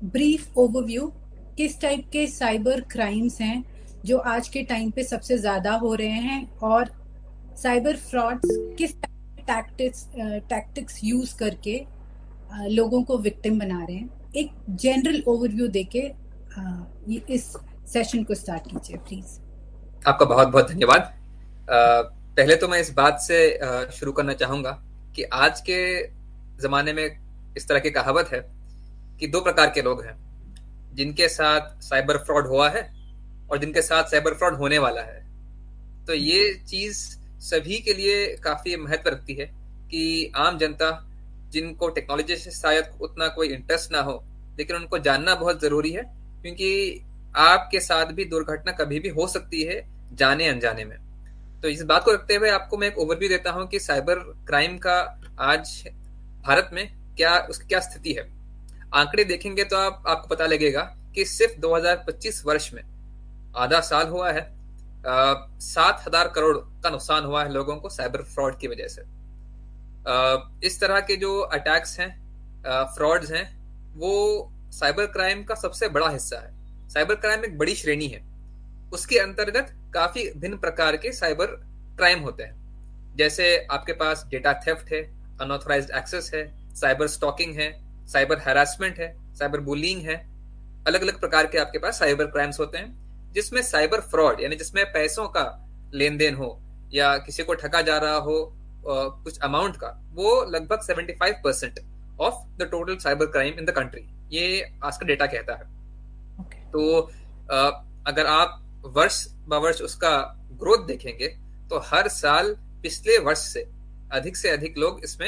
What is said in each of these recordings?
Brief overview किस type के cyber crimes हैं जो आज के टाइम पे सबसे ज़्यादा हो रहे हैं, और साइबर फ्रॉड्स किस टैक्टिक्स टैक्टिक्स यूज़ करके लोगों को विक्टिम बना रहे हैं। एक जनरल ओवरव्यू देके इस सेशन को स्टार्ट कीजिए प्लीज। आपका बहुत बहुत धन्यवाद। पहले तो मैं इस बात से शुरू करना चाहूंगा कि आज के ज़माने में इस तरह की कहावत है कि दो प्रकार के लोग हैं, जिनके साथ साइबर फ्रॉड हुआ है और जिनके साथ साइबर फ्रॉड होने वाला है। तो ये चीज़ सभी के लिए काफ़ी महत्व रखती है कि आम जनता, जिनको टेक्नोलॉजी से शायद उतना कोई इंटरेस्ट ना हो, लेकिन उनको जानना बहुत ज़रूरी है, क्योंकि आपके साथ भी दुर्घटना कभी भी हो सकती है, जाने अनजाने में। तो इस बात को रखते हुए आपको मैं एक ओवरव्यू देता हूं कि साइबर क्राइम का आज भारत में क्या उसकी क्या स्थिति है। आंकड़े देखेंगे तो आपको पता लगेगा कि सिर्फ 2025 वर्ष में, आधा साल हुआ है, 7,000 करोड़ का नुकसान हुआ है लोगों को साइबर फ्रॉड की वजह से। इस तरह के जो अटैक्स हैं, फ्रॉड्स हैं, वो साइबर क्राइम का सबसे बड़ा हिस्सा है। साइबर क्राइम एक बड़ी श्रेणी है, उसके अंतर्गत काफी भिन्न प्रकार के साइबर क्राइम होते हैं। जैसे आपके पास डेटा थेफ्ट है, अनऑथराइज्ड एक्सेस है, साइबर स्टॉकिंग है, साइबर हैरासमेंट है, साइबर बुलिंग है। अलग अलग प्रकार के आपके पास साइबर क्राइम्स होते हैं, जिसमें साइबर फ्रॉड यानी जिसमें पैसों का लेन देन हो या किसी को ठगा जा रहा हो कुछ अमाउंट का, वो लगभग 75% of the total cyber crime in the country, ये आज का डेटा कहता है। तो अगर आप वर्ष ब वर्ष उसका ग्रोथ देखेंगे तो हर साल पिछले वर्ष से अधिक लोग इसमें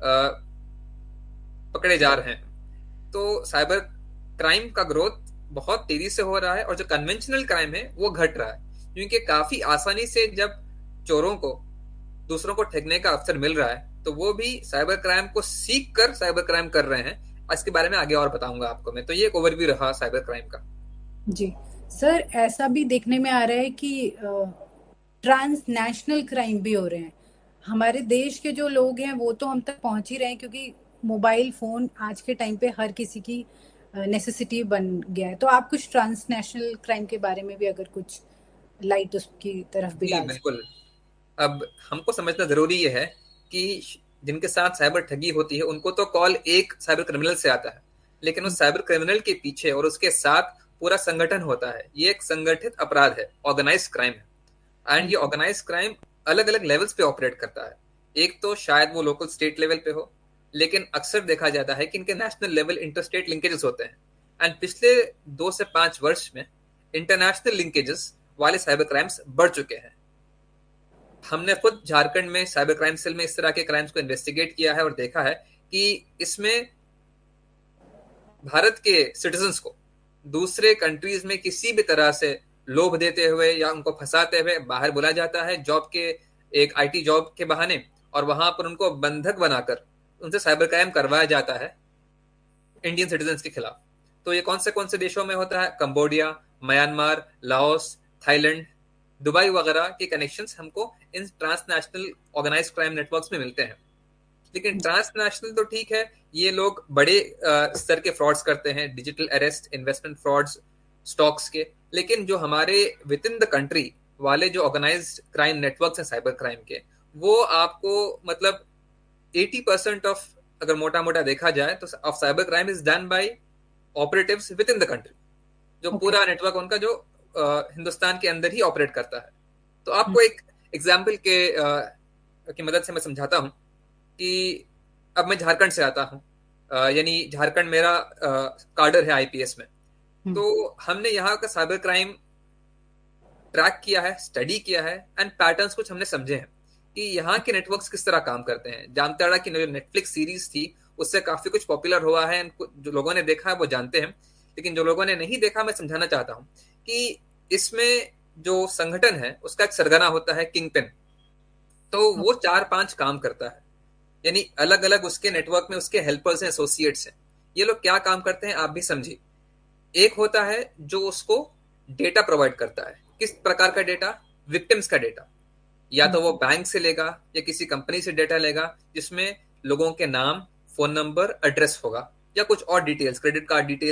पकड़े जा रहे हैं। तो साइबर क्राइम का ग्रोथ बहुत तेजी से हो रहा है, और जो कन्वेंशनल क्राइम है वो घट रहा है, क्योंकि काफी आसानी से जब चोरों को दूसरों को ठगने का अवसर मिल रहा है, तो वो भी साइबर क्राइम को सीख कर साइबर क्राइम कर रहे हैं। इसके बारे में आगे और बताऊंगा आपको मैं। तो ये एक ओवरव्यू रहा साइबर क्राइम का। जी सर, ऐसा भी देखने में आ रहा है कि ट्रांसनेशनल क्राइम भी हो रहे हैं। हमारे देश के जो लोग हैं वो तो हम तक पहुंच ही रहे हैं, क्योंकि मोबाइल फोन आज के टाइम पे हर किसी की नेसेसिटी बन गया है। तो आप कुछ ट्रांसनेशनल क्राइम के बारे में भी अगर कुछ लाइट उसकी तरफ भी जी डाल सकते। बिल्कुल। अब हमको समझना जरूरी ये है कि जिनके साथ साइबर ठगी होती है उनको तो कॉल एक साइबर क्रिमिनल से आता है, लेकिन उस साइबर क्रिमिनल के पीछे और उसके साथ पूरा संगठन होता है। ये एक संगठित अपराध है, ऑर्गेनाइज क्राइम है। एंड ये ऑर्गेनाइज क्राइम अलग अलग लेवल्स पे ऑपरेट करता है। एक तो शायद वो लोकल स्टेट लेवल पे हो, लेकिन अक्सर देखा जाता है कि इनके national level inter state linkages होते हैं। एंड पिछले 2 से 5 वर्ष में इंटरनेशनल लिंकेजेस वाले साइबर क्राइम्स बढ़ चुके हैं। हमने खुद झारखंड में साइबर क्राइम सेल में इस तरह के क्राइम्स को इन्वेस्टिगेट किया है और देखा है कि इसमें भारत के सिटीजन्स को दूसरे कंट्रीज में किसी भी तरह से लोभ देते हुए या उनको फंसाते हुए बाहर बुलाया जाता है जॉब के, एक आईटी जॉब के बहाने, और वहां पर उनको बंधक बनाकर उनसे साइबर क्राइम करवाया जाता है इंडियन सिटीजन्स के खिलाफ। तो ये कौन से देशों में होता है? Cambodia, Myanmar, Laos, Thailand, Dubai वगैरह के कनेक्शंस हमको इन ट्रांसनेशनल ऑर्गेनाइज क्राइम नेटवर्क्स में मिलते हैं। लेकिन ट्रांसनेशनल तो ठीक है, ये लोग बड़े स्तर के फ्रॉड्स करते हैं, digital arrest, investment frauds, stocks के। लेकिन जो हमारे विद इन द कंट्री वाले जो ऑर्गेनाइज्ड क्राइम नेटवर्क्स हैं साइबर क्राइम के, वो आपको मतलब 80% ऑफ, अगर मोटा मोटा देखा जाए तो, of cyber crime is done by operatives with in the country. जो ओके। पूरा नेटवर्क उनका जो हिंदुस्तान के अंदर ही ऑपरेट करता है। तो आपको एक एग्जाम्पल की मदद से मैं समझाता हूँ कि अब मैं झारखंड से आता हूँ, यानी झारखंड मेरा कार्डर है आईपीएस में। तो हमने यहाँ का साइबर क्राइम ट्रैक किया है, स्टडी किया है, एंड पैटर्न्स कुछ हमने समझे हैं कि यहाँ के नेटवर्क्स किस तरह काम करते हैं। जामताड़ा की जो नेटफ्लिक्स सीरीज थी उससे काफी कुछ पॉपुलर हुआ है, जो लोगों ने देखा है वो जानते हैं। लेकिन जो लोगों ने नहीं देखा, मैं समझाना चाहता हूँ कि इसमें जो संगठन है उसका एक सरगना होता है, किंग पिन। तो वो 4-5 काम करता है, यानी अलग अलग उसके नेटवर्क में उसके हेल्पर्स हैं, एसोसिएट्स हैं। ये लोग क्या काम करते हैं आप भी समझिए। एक होता है जो उसको डेटा प्रोवाइड करता है। किस प्रकार का डेटा? विक्टिम्स का डेटा। या तो वो बैंक से लेगा या किसी कंपनी से डेटा लेगा जिसमें लोगों के नाम, फोन नंबर, एड्रेस होगा, या कुछ और डिटेल्स, क्रेडिट कार्ड डिटेल्स